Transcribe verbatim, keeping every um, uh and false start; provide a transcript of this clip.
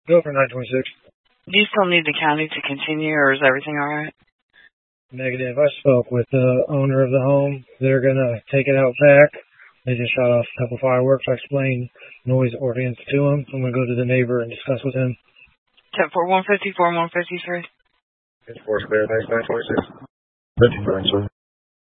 Go for nine twenty-six. Do you still need the county to continue, or is everything all right? Negative. I spoke with the owner of the home. They're going to take it out back. They just shot off a couple fireworks. I explained noise ordinance to him. I'm going to go to the neighbor and discuss with him. ten four one fifty-four one fifty-three. It's four square, nine twenty-six. fifty-three, sir.